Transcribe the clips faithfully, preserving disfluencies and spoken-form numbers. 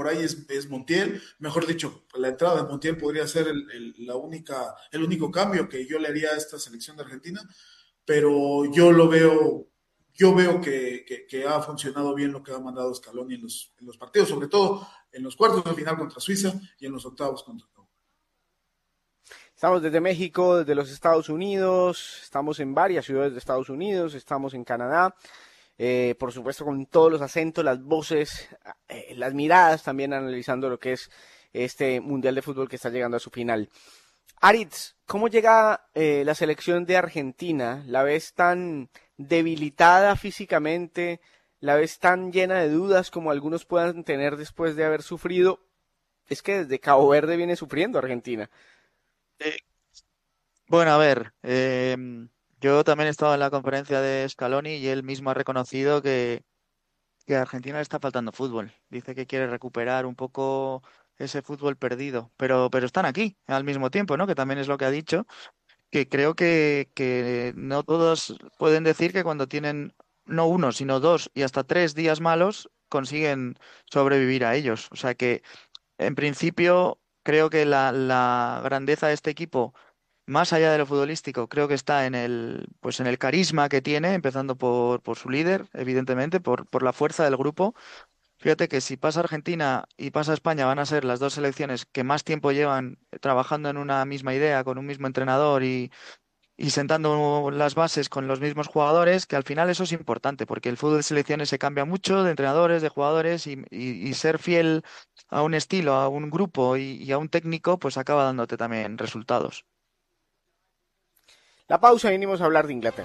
por ahí es, es Montiel, mejor dicho, la entrada de Montiel podría ser el, el, la única, el único cambio que yo le haría a esta selección de Argentina, pero yo lo veo, yo veo que, que, que ha funcionado bien lo que ha mandado Scaloni en los, en los partidos, sobre todo en los cuartos de final contra Suiza y en los octavos contra Togo. Estamos desde México, desde los Estados Unidos, estamos en varias ciudades de Estados Unidos, estamos en Canadá, eh, por supuesto con todos los acentos, las voces, eh, las miradas, también analizando lo que es este Mundial de Fútbol que está llegando a su final. Aritz, ¿cómo llega eh, la selección de Argentina? ¿La ves tan debilitada físicamente? ¿La ves tan llena de dudas como algunos puedan tener después de haber sufrido? Es que desde Cabo Verde viene sufriendo Argentina. Eh, bueno, a ver, eh, yo también he estado en la conferencia de Scaloni y él mismo ha reconocido que, que a Argentina le está faltando fútbol. Dice que quiere recuperar un poco ese fútbol perdido, pero, pero están aquí al mismo tiempo, ¿no? Que también es lo que ha dicho, que creo que, que no todos pueden decir que cuando tienen no uno, sino dos y hasta tres días malos consiguen sobrevivir a ellos. O sea que en principio, creo que la, la grandeza de este equipo, más allá de lo futbolístico, creo que está en el, pues en el carisma que tiene, empezando por, por su líder, evidentemente, por, por la fuerza del grupo. Fíjate que si pasa Argentina y pasa España, van a ser las dos selecciones que más tiempo llevan trabajando en una misma idea, con un mismo entrenador y, y sentando las bases con los mismos jugadores, que al final eso es importante, porque el fútbol de selecciones se cambia mucho de entrenadores, de jugadores, y, y- y ser fiel a un estilo, a un grupo y, y a un técnico, pues acaba dándote también resultados. La pausa y venimos a hablar de Inglaterra.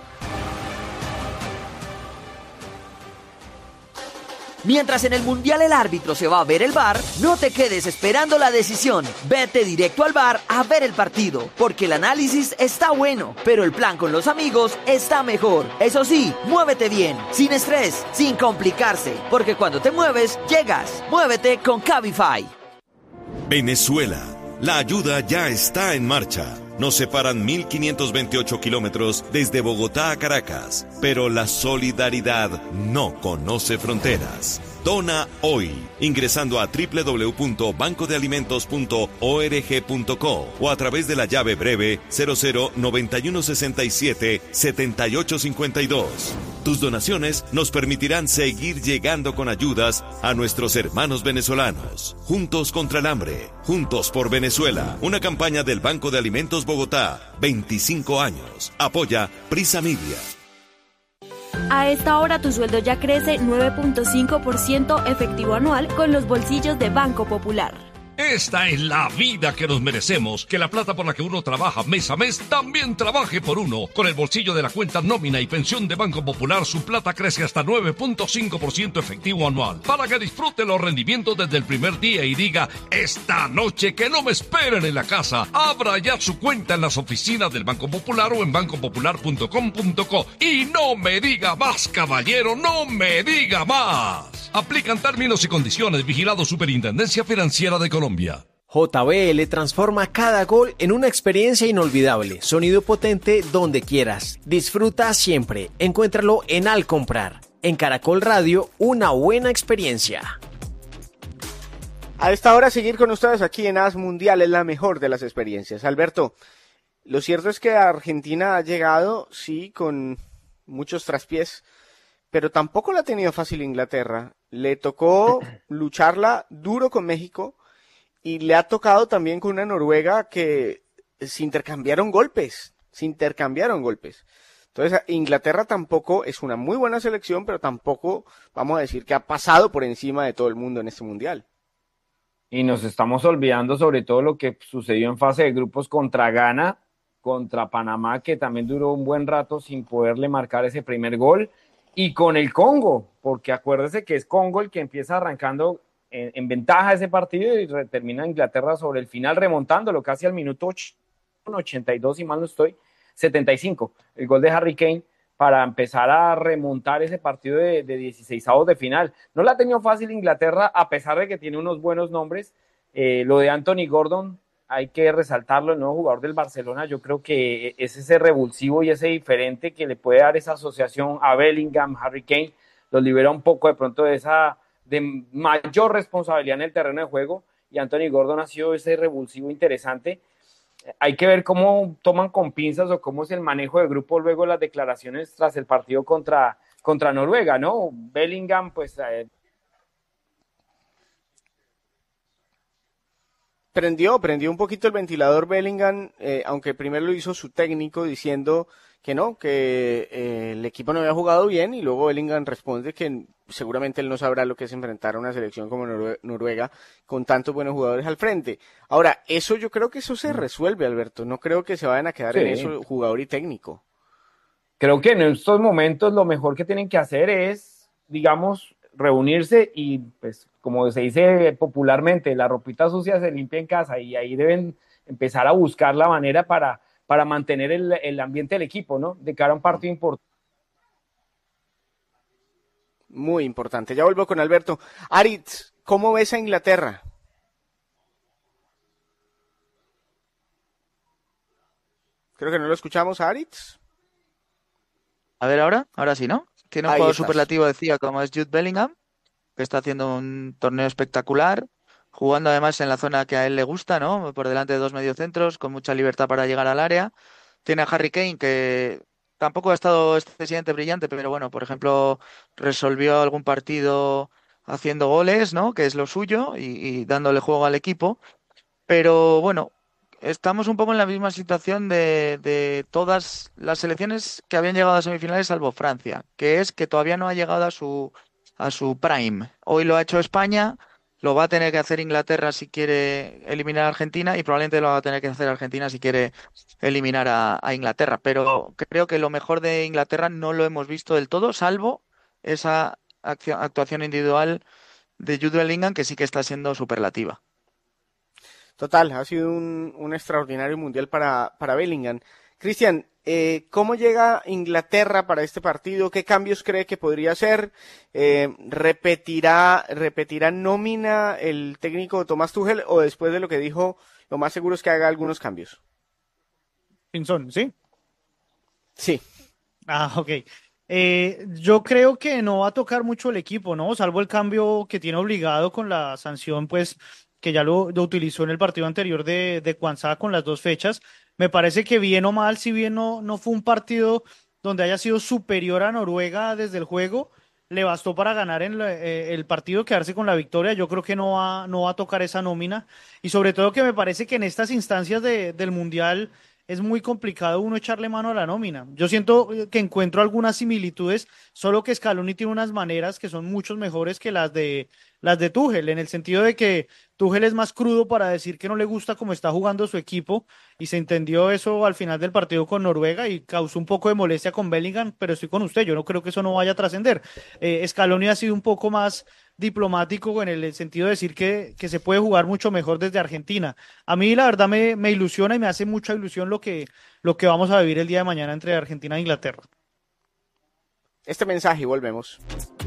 Mientras en el Mundial el árbitro se va a ver el V A R, no te quedes esperando la decisión. Vete directo al V A R a ver el partido, porque el análisis está bueno, pero el plan con los amigos está mejor. Eso sí, muévete bien, sin estrés, sin complicarse, porque cuando te mueves, llegas. Muévete con Cabify. Venezuela, la ayuda ya está en marcha. Nos separan mil quinientos veintiocho kilómetros desde Bogotá a Caracas, pero la solidaridad no conoce fronteras. Dona hoy, ingresando a doble u doble u doble u punto banco de alimentos punto org punto co o a través de la llave breve cero cero noventa y uno sesenta y siete setenta y ocho cincuenta y dos. Tus donaciones nos permitirán seguir llegando con ayudas a nuestros hermanos venezolanos. Juntos contra el hambre, juntos por Venezuela. Una campaña del Banco de Alimentos Bogotá, veinticinco años. Apoya Prisa Media. A esta hora tu sueldo ya crece nueve punto cinco por ciento efectivo anual con los bolsillos de Banco Popular. Esta es la vida que nos merecemos, que la plata por la que uno trabaja mes a mes también trabaje por uno. Con el bolsillo de la cuenta nómina y pensión de Banco Popular, su plata crece hasta nueve punto cinco por ciento efectivo anual, para que disfrute los rendimientos desde el primer día y diga, esta noche que no me esperen en la casa. Abra ya su cuenta en las oficinas del Banco Popular o en banco popular punto com punto co. Y no me diga más, caballero, no me diga más. Aplican términos y condiciones. Vigilado Superintendencia Financiera de Colombia. J B L transforma cada gol en una experiencia inolvidable. Sonido potente donde quieras. Disfruta siempre. Encuéntralo en Al Comprar. En Caracol Radio, una buena experiencia. A esta hora seguir con ustedes aquí en As Mundial es la mejor de las experiencias. Alberto, lo cierto es que Argentina ha llegado, sí, con muchos traspiés, pero tampoco la ha tenido fácil Inglaterra. Le tocó lucharla duro con México y le ha tocado también con una Noruega que se intercambiaron golpes, se intercambiaron golpes. Entonces Inglaterra tampoco es una muy buena selección, pero tampoco vamos a decir que ha pasado por encima de todo el mundo en este Mundial. Y nos estamos olvidando sobre todo lo que sucedió en fase de grupos contra Ghana, contra Panamá, que también duró un buen rato sin poderle marcar ese primer gol, y con el Congo, porque acuérdese que es Congo el que empieza arrancando en, en ventaja ese partido y termina Inglaterra sobre el final remontándolo casi al minuto ochenta y dos, si mal no estoy, setenta y cinco, el gol de Harry Kane para empezar a remontar ese partido de, de dieciseisavos de final. No la ha tenido fácil Inglaterra, a pesar de que tiene unos buenos nombres. Eh, lo de Anthony Gordon, hay que resaltarlo, el nuevo jugador del Barcelona. Yo creo que es ese revulsivo y ese diferente que le puede dar esa asociación a Bellingham, Harry Kane, los libera un poco de pronto de esa de mayor responsabilidad en el terreno de juego, y Anthony Gordon ha sido ese revulsivo interesante. Hay que ver cómo toman con pinzas o cómo es el manejo de grupo luego las declaraciones tras el partido contra, contra Noruega, ¿no? Bellingham, pues... Eh... Prendió, prendió un poquito el ventilador Bellingham, eh, aunque primero lo hizo su técnico diciendo que no, que eh, el equipo no había jugado bien, y luego Bellingham responde que seguramente él no sabrá lo que es enfrentar a una selección como Norue- Noruega con tantos buenos jugadores al frente. Ahora, eso yo creo que eso se resuelve, Alberto, no creo que se vayan a quedar sí. en eso jugador y técnico. Creo que en estos momentos lo mejor que tienen que hacer es, digamos, reunirse y, pues, como se dice popularmente, la ropita sucia se limpia en casa, y ahí deben empezar a buscar la manera para, para mantener el, el ambiente del equipo, ¿no? De cara a un partido importante. Muy importante. Ya vuelvo con Alberto. Aritz, ¿cómo ves a Inglaterra? Creo que no lo escuchamos, Aritz. A ver, ahora, ahora sí, ¿no? Tiene un Ahí jugador estás. superlativo, decía, como es Jude Bellingham, que está haciendo un torneo espectacular, jugando además en la zona que a él le gusta, ¿no? Por delante de dos mediocentros, con mucha libertad para llegar al área. Tiene a Harry Kane, que tampoco ha estado excesivamente brillante, pero bueno, por ejemplo, resolvió algún partido haciendo goles, ¿no? Que es lo suyo, y, y dándole juego al equipo. Pero bueno, estamos un poco en la misma situación de, de todas las selecciones que habían llegado a semifinales, salvo Francia, que es que todavía no ha llegado a su, a su prime. Hoy lo ha hecho España, lo va a tener que hacer Inglaterra si quiere eliminar a Argentina, y probablemente lo va a tener que hacer Argentina si quiere eliminar a, a Inglaterra. Pero creo que lo mejor de Inglaterra no lo hemos visto del todo, salvo esa acción, actuación individual de Jude Bellingham, que sí que está siendo superlativa. Total, ha sido un, un extraordinario mundial para, para Bellingham. Cristian, eh, ¿cómo llega Inglaterra para este partido? ¿Qué cambios cree que podría hacer? Eh, ¿repetirá, repetirá nómina el técnico Thomas Tuchel, o después de lo que dijo, lo más seguro es que haga algunos cambios? Pinzón, ¿sí? Sí. Ah, ok. Eh, yo creo que no va a tocar mucho el equipo, ¿no? Salvo el cambio que tiene obligado con la sanción, pues, que ya lo, lo utilizó en el partido anterior de, de Kwanzaa con las dos fechas. Me parece que bien o mal, si bien no, no fue un partido donde haya sido superior a Noruega desde el juego, le bastó para ganar en la, eh, el partido, quedarse con la victoria. Yo creo que no va, no va a tocar esa nómina, y sobre todo que me parece que en estas instancias de, del Mundial es muy complicado uno echarle mano a la nómina. Yo siento que encuentro algunas similitudes, solo que Scaloni tiene unas maneras que son mucho mejores que las de las de Tuchel, en el sentido de que Tuchel es más crudo para decir que no le gusta cómo está jugando su equipo, y se entendió eso al final del partido con Noruega y causó un poco de molestia con Bellingham, pero estoy con usted, yo no creo que eso no vaya a trascender. Eh, Scaloni ha sido un poco más diplomático en el sentido de decir que, que se puede jugar mucho mejor desde Argentina. A mí la verdad me, me ilusiona y me hace mucha ilusión lo que, lo que vamos a vivir el día de mañana entre Argentina e Inglaterra. Este mensaje y volvemos.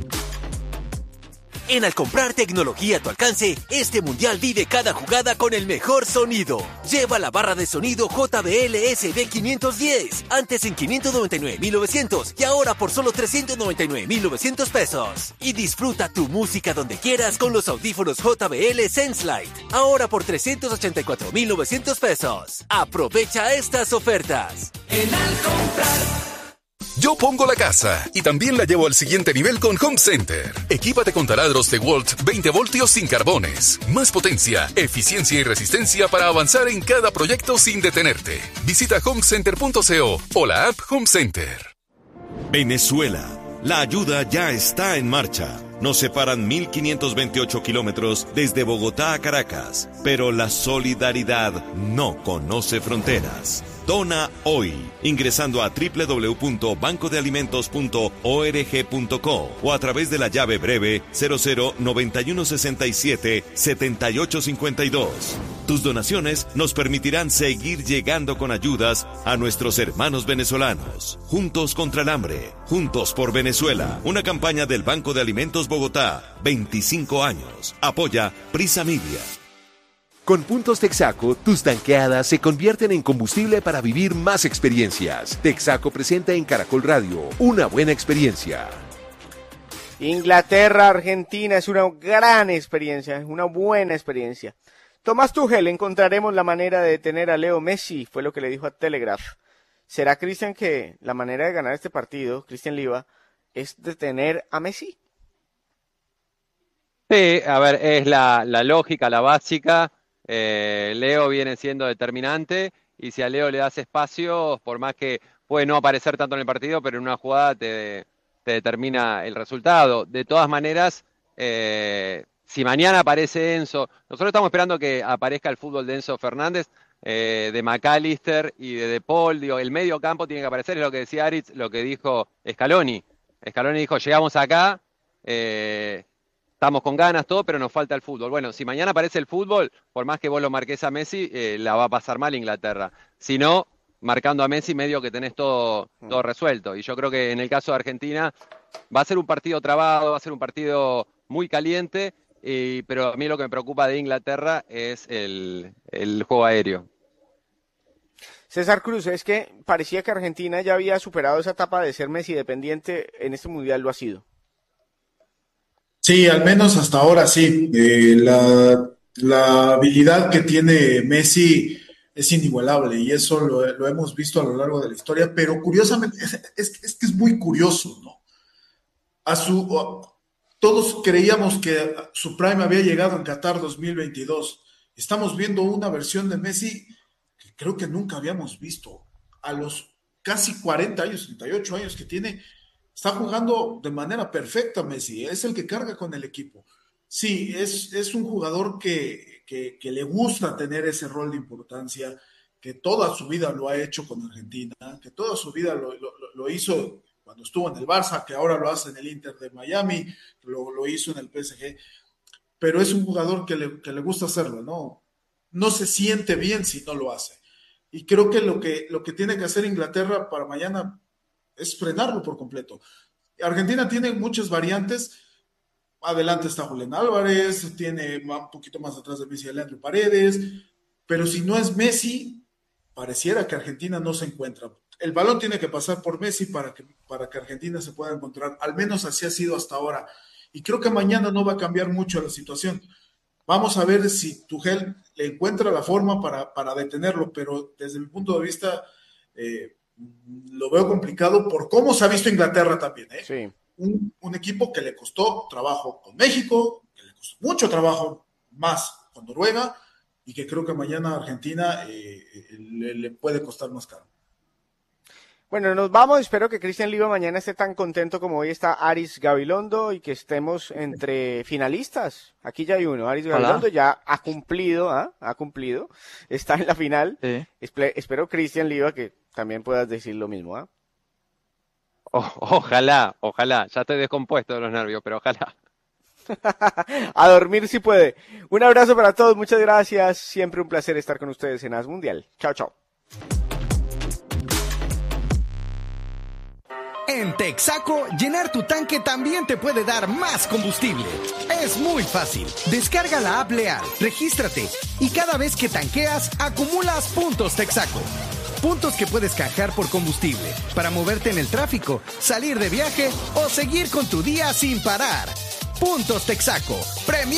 En Al comprar tecnología a tu alcance, este mundial vive cada jugada con el mejor sonido. Lleva la barra de sonido J B L S B quinientos diez, antes en quinientos noventa y nueve mil novecientos y ahora por solo trescientos noventa y nueve mil novecientos pesos. Y disfruta tu música donde quieras con los audífonos J B L Senselite, ahora por trescientos ochenta y cuatro mil novecientos pesos. Aprovecha estas ofertas. En Al comprar. Yo pongo la casa y también la llevo al siguiente nivel con Home Center. Equípate con taladros DeWalt veinte voltios sin carbones. Más potencia, eficiencia y resistencia para avanzar en cada proyecto sin detenerte. Visita home center punto co o la app Home Center. Venezuela. La ayuda ya está en marcha. Nos separan mil quinientos veintiocho kilómetros desde Bogotá a Caracas, pero la solidaridad no conoce fronteras. Dona hoy, ingresando a doble u doble u doble u punto banco de alimentos punto org punto co o a través de la llave breve cero cero noventa y uno sesenta y siete setenta y ocho cincuenta y dos. Tus donaciones nos permitirán seguir llegando con ayudas a nuestros hermanos venezolanos. Juntos contra el hambre, juntos por Venezuela. Una campaña del Banco de Alimentos Bogotá, veinticinco años. Apoya Prisa Media. Con puntos Texaco, tus tanqueadas se convierten en combustible para vivir más experiencias. Texaco presenta en Caracol Radio una buena experiencia. Inglaterra, Argentina, es una gran experiencia, es una buena experiencia. Tomás Tuchel, encontraremos la manera de detener a Leo Messi, fue lo que le dijo a Telegraph. ¿Será, Cristian, que la manera de ganar este partido, Cristian Liva, es detener a Messi? Sí, a ver, es la, la lógica, la básica. Eh, Leo viene siendo determinante y si a Leo le das espacio, por más que puede no aparecer tanto en el partido, pero en una jugada te, te determina el resultado. De todas maneras, eh, si mañana aparece Enzo, nosotros estamos esperando que aparezca el fútbol de Enzo Fernández, eh, de McAllister y de De Paul. Digo, el medio campo tiene que aparecer, es lo que decía Aritz, lo que dijo Scaloni. Scaloni dijo, llegamos acá, eh, estamos con ganas, todo, pero nos falta el fútbol. Bueno, si mañana aparece el fútbol, por más que vos lo marques a Messi, eh, la va a pasar mal Inglaterra. Si no, marcando a Messi, medio que tenés todo, todo resuelto. Y yo creo que en el caso de Argentina va a ser un partido trabado, va a ser un partido muy caliente, y, pero a mí lo que me preocupa de Inglaterra es el, el juego aéreo. César Cruz, es que parecía que Argentina ya había superado esa etapa de ser Messi dependiente, en este Mundial lo ha sido. Sí, al menos hasta ahora sí. Eh, la, la habilidad que tiene Messi es inigualable y eso lo, lo hemos visto a lo largo de la historia, pero curiosamente, es, es, es que es muy curioso, ¿no? A su, a, todos creíamos que su prime había llegado en Qatar dos mil veintidós. Estamos viendo una versión de Messi que creo que nunca habíamos visto. A los casi cuarenta años, treinta y ocho años que tiene, está jugando de manera perfecta Messi, es el que carga con el equipo. Sí, es, es un jugador que, que, que le gusta tener ese rol de importancia, que toda su vida lo ha hecho con Argentina, que toda su vida lo, lo, lo hizo cuando estuvo en el Barça, que ahora lo hace en el Inter de Miami, lo, lo hizo en el P S G, pero es un jugador que le, que le gusta hacerlo, ¿no? No se siente bien si no lo hace. Y creo que lo que, lo que tiene que hacer Inglaterra para mañana es frenarlo por completo. Argentina tiene muchas variantes. Adelante está Julián Álvarez, tiene un poquito más atrás de Messi a Leandro Paredes, pero si no es Messi, pareciera que Argentina no se encuentra. El balón tiene que pasar por Messi para que, para que Argentina se pueda encontrar, al menos así ha sido hasta ahora. Y creo que mañana no va a cambiar mucho la situación. Vamos a ver si Tuchel le encuentra la forma para, para detenerlo, pero desde mi punto de vista eh, lo veo complicado por cómo se ha visto Inglaterra también. ¿eh? Sí. Un, un equipo que le costó trabajo con México, que le costó mucho trabajo más con Noruega, y que creo que mañana Argentina eh, le, le puede costar más caro. Bueno, nos vamos. Espero que Cristian Liva mañana esté tan contento como hoy está Aris Gabilondo y que estemos entre finalistas. Aquí ya hay uno. Aris Gabilondo ya ha cumplido, ¿eh? ha cumplido. Está en la final. Sí. Espe- espero, Cristian Liva, que también puedas decir lo mismo. ¿eh? Oh, ojalá, ojalá. Ya estoy descompuesto de los nervios, pero ojalá. A dormir si puede. Un abrazo para todos. Muchas gracias. Siempre un placer estar con ustedes en As Mundial. Chao, chao. En Texaco, llenar tu tanque también te puede dar más combustible. Es muy fácil. Descarga la app Leal, regístrate y cada vez que tanqueas, acumulas puntos Texaco. Puntos que puedes canjear por combustible para moverte en el tráfico, salir de viaje o seguir con tu día sin parar. Puntos Texaco. Premia